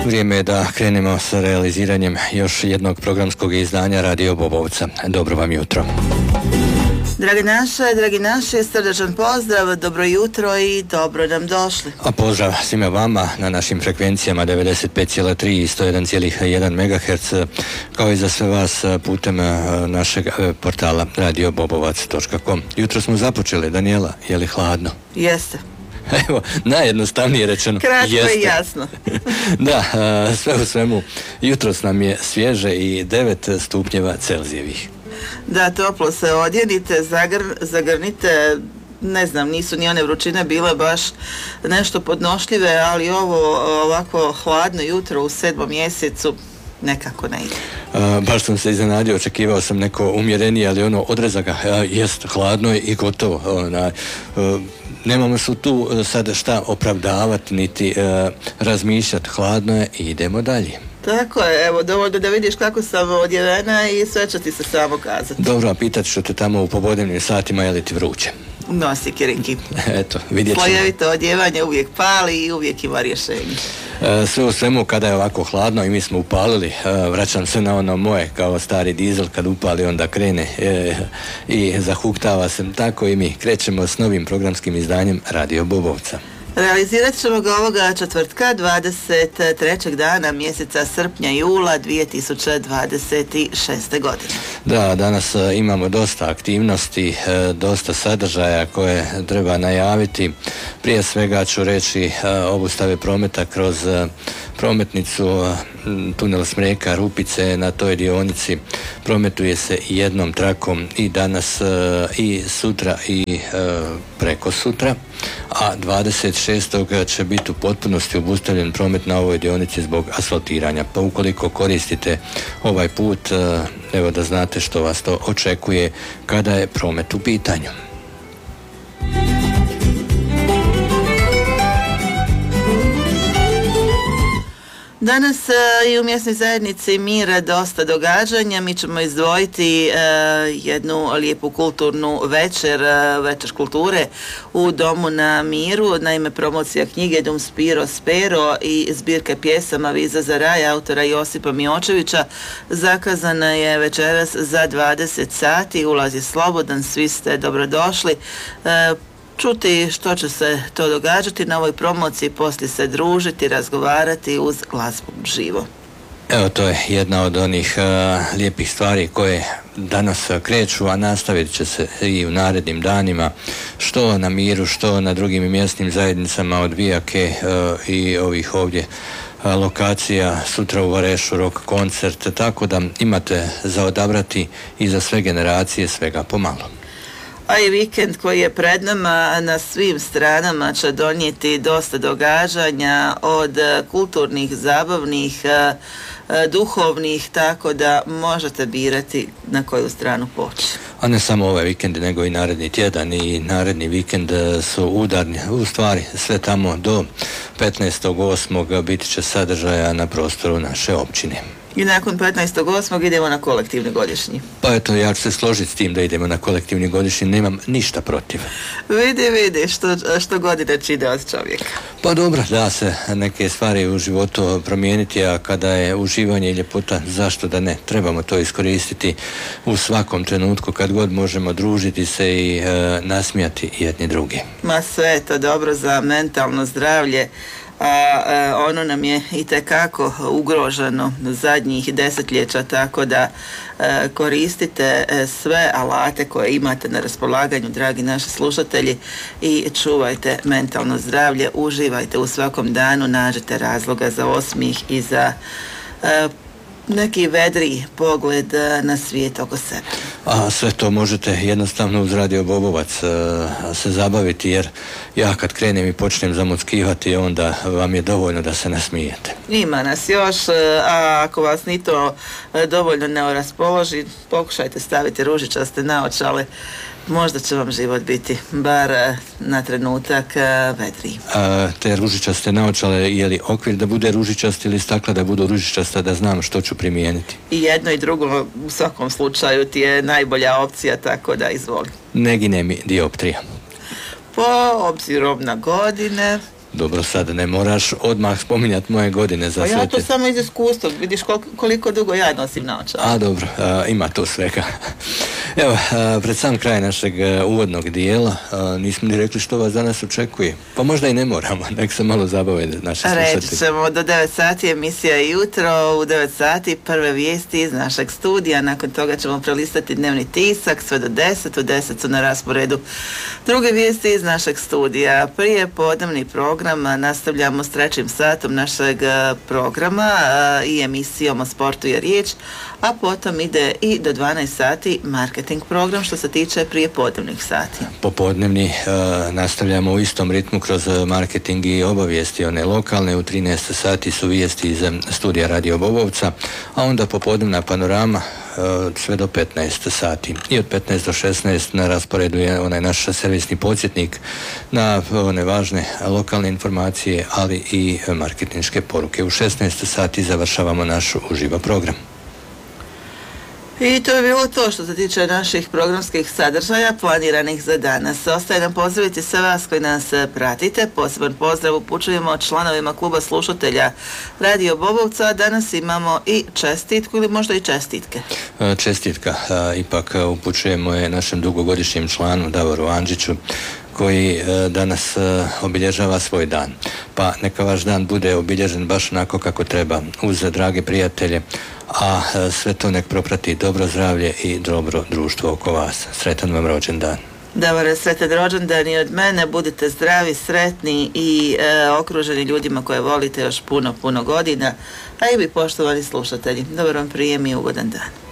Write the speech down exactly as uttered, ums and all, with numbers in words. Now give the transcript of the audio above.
vrijeme je da krenemo sa realiziranjem još jednog programskog izdanja Radio Bobovca. Dobro vam jutro. Dragi naše, dragi naši, srdačan pozdrav, dobro jutro i dobro nam došli. A pozdrav svima vama na našim frekvencijama devedeset pet zarez tri i sto jedan zarez jedan megaherc, kao i za sve vas putem našeg portala radio bobovac točka com. Jutro smo započeli, Danijela, je li hladno? Jeste. Evo, najjednostavnije rečeno. Kratko jeste. I jasno. Da, sve u svemu, jutros nam je svježe i devet stupnjeva Celzijevih. Da, toplo se odjenite, zagr, zagrnite, ne znam, nisu ni one vrućine bile baš nešto podnošljive, ali ovo ovako hladno jutro u sedmom mjesecu nekako ne ide. A, baš sam se iznenadio, očekivao sam neko umjerenije, ali ono odrezaka, a, jest hladno i gotovo. Ona, a, nemamo su tu sada šta opravdavati, niti a, razmišljati, hladno je i idemo dalje. Tako je, evo, dovoljno da vidiš kako sam odjevena i sve će ti se samo kazati. Dobro, a pitat ću te tamo u popodnevnim satima, je li ti vruće? Nosi kirinki. Eto, vidjet ćemo. Slojevito odjevanje uvijek pali i uvijek ima rješenje. E, sve u svemu, kada je ovako hladno i mi smo upalili, e, vraćam se na ono moje, kao stari dizel, kad upali onda krene e, i zahuktava se, tako i mi krećemo s novim programskim izdanjem Radio Bobovca. Realizirat ćemo ga ovoga četvrtka, dvadeset trećeg dana mjeseca srpnja jula dvije tisuće dvadeset šeste. godine. Da, danas a, imamo dosta aktivnosti, a, dosta sadržaja koje treba najaviti. Prije svega ću reći a, obustave prometa kroz a, prometnicu a, tunel Smreka Rupice. Na toj dionici prometuje se jednom trakom i danas a, i sutra i a, preko sutra, a dvadeset šestog će biti u potpunosti obustavljen promet na ovoj dionici zbog asfaltiranja. Pa ukoliko koristite ovaj put, evo da znate što vas to očekuje kada je promet u pitanju. Danas uh, i u mjesnoj zajednici Mira dosta događanja. Mi ćemo izdvojiti uh, jednu lijepu kulturnu večer, uh, večer kulture u Domu na Miru. Naime, promocija knjige Dum Spiro Spero i zbirke pjesama Viza za raj autora Josipa Miočevića zakazana je večeras za dvadeset sati. Ulaz je slobodan, svi ste dobrodošli. Uh, čuti što će se to događati na ovoj promociji, poslije se družiti, razgovarati uz glazbu živo. Evo, to je jedna od onih uh, lijepih stvari koje danas uh, kreću, a nastavit će se i u narednim danima, što na Miru, što na drugim mjesnim zajednicama od Vijake uh, i ovih ovdje uh, lokacija, sutra u Varešu rock koncert, tako da imate za odabrati i za sve generacije svega pomalo. A i vikend koji je pred nama na svim stranama će donijeti dosta događanja od kulturnih, zabavnih, duhovnih, tako da možete birati na koju stranu poći. A ne samo ovaj vikend, nego i naredni tjedan i naredni vikend su udarni. U stvari sve tamo do petnaestog osmog biti će sadržaja na prostoru naše općine. I nakon petnaestog osmog idemo na kolektivni godišnji. Pa eto, ja ću se složiti s tim da idemo na kolektivni godišnji, nemam ništa protiv. Vidi, vidi, što, što godine čine od čovjeka. Pa dobro, da se neke stvari u životu promijeniti, a kada je uživanje i ljepota, zašto da ne? Trebamo to iskoristiti u svakom trenutku, kad god možemo družiti se i e, nasmijati jedni drugi. Ma sve je to dobro za mentalno zdravlje, a, a ono nam je itekako ugroženo zadnjih desetljeća, tako da a, koristite sve alate koje imate na raspolaganju, dragi naši slušatelji, i čuvajte mentalno zdravlje, uživajte u svakom danu, nađite razloga za osmijeh i za a, neki vedriji pogled na svijet oko sebe. A sve to možete jednostavno uz Radio Bobovac uh, se zabaviti, jer ja kad krenem i počnem zamuckivati, onda vam je dovoljno da se nasmijete. Ima nas još, a ako vas ni to dovoljno ne raspoloži, pokušajte staviti ružičaste naočale. Možda će vam život biti bar na trenutak vedriji. A te ružičaste naočale, je li okvir da bude ružičast ili stakla da budu ružičasta, da znam što ću primijeniti? I jedno i drugo u svakom slučaju ti je najbolja opcija, tako da izvoli. Ne gine mi dioptrija. Po obzirom na godine... Dobro, sad ne moraš odmah spominjati moje godine za Pa sve ja to te... samo iz iskustva, vidiš koliko, koliko dugo ja nosim naočale. A dobro, a, ima to svega. Evo, a, pred sam kraj našeg a, uvodnog dijela a, nismo ni rekli što vas danas očekuje. Pa možda i ne moramo, nek se malo zabave naši slušatelji. Reći ćemo do devet sati emisija jutro, u devet sati prve vijesti iz našeg studija, nakon toga ćemo prelistati dnevni tisak sve do deset, u deset su na rasporedu druge vijesti iz našeg studija. Prije podnevni program nastavljamo s trećim satom našeg programa i emisijom o sportu je riječ, a potom ide i do dvanaest sati marketing program što se tiče prije podnevnih sati. Popodnevni e, nastavljamo u istom ritmu kroz marketing i obavijesti one lokalne, u trinaest sati su vijesti iz studija Radio Bobovca, a onda popodnevna panorama e, sve do petnaest sati i od petnaest do šesnaest na rasporedu je onaj naš servisni podsjetnik na one važne lokalne informacije, ali i marketinške poruke. U šesnaest sati završavamo naš uživo program. I to je bilo to što se tiče naših programskih sadržaja planiranih za danas. Ostaje nam pozdraviti sve vas koji nas pratite. Poseban pozdrav upućujemo članovima kluba slušatelja Radio Bobovca. Danas imamo i čestitku ili možda i čestitke. Čestitka ipak upućujemo je našem dugogodišnjem članu Davoru Andžiću, koji danas obilježava svoj dan. Pa neka vaš dan bude obilježen baš onako kako treba, uz drage prijatelje, a sve to nek proprati dobro zdravlje i dobro društvo oko vas. Sretan vam rođendan. Davore, sretan rođendan i od mene, budite zdravi, sretni i e, okruženi ljudima koje volite još puno, puno godina, a i vi poštovani slušatelji. Dobar vam prijem i ugodan dan.